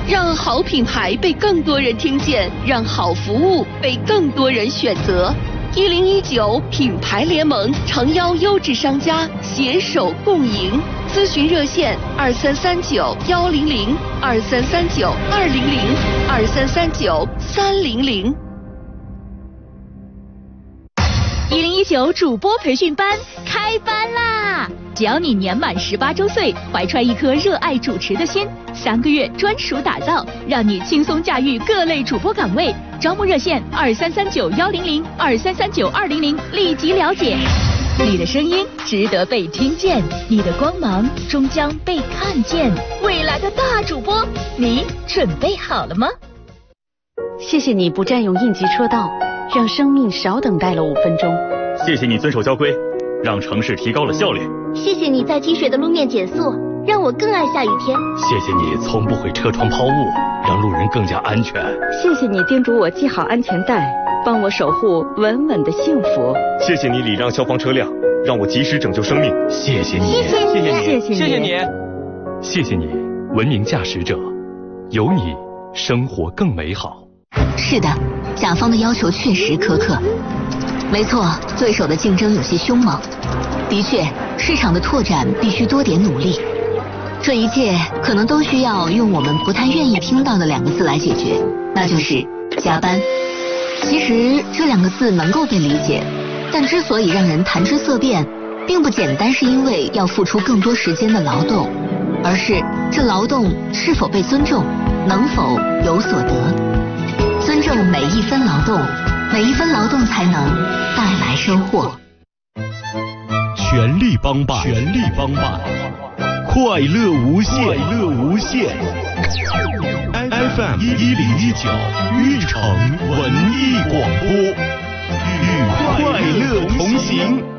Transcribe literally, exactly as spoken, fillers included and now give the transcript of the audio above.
让好品牌被更多人听见，让好服务被更多人选择。一零一九品牌联盟诚邀优质商家携手共赢。咨询热线二三三九幺零零二三三九二零零二三三九三零零。 一零一九主播培训班开班啦！只要你年满十八周岁，怀揣一颗热爱主持的心，三个月专属打造，让你轻松驾驭各类主播岗位。招募热线二三三九幺零零二三三九二零零，立即了解。你的声音值得被听见，你的光芒终将被看见。未来的大主播，你准备好了吗？ 谢谢你不占用应急车道，让生命少等待了五分钟。 谢谢你遵守交规，让城市提高了效率。 谢谢你在积雪的路面减速，让我更爱下雨天。 谢谢你从不会车窗抛物，让路人更加安全。 谢谢你叮嘱我系好安全带，帮我守护稳稳的幸福。 谢谢你礼让消防车辆，让我及时拯救生命。 谢谢你， 谢谢你， 谢谢你， 谢谢你， 谢谢你，文明驾驶者，有你，生活更美好。 是的，甲方的要求确实苛刻。没错，对手的竞争有些凶猛。的确，市场的拓展必须多点努力。这一切可能都需要用我们不太愿意听到的两个字来解决，那就是加班。其实这两个字能够被理解，但之所以让人谈之色变，并不简单是因为要付出更多时间的劳动，而是这劳动是否被尊重，能否有所得。尊重每一分劳动，每一分劳动才能带来收获。 全力帮办，全力帮办，快乐无限，快乐无限。F M 一零一九玉城文艺广播，与快乐同行。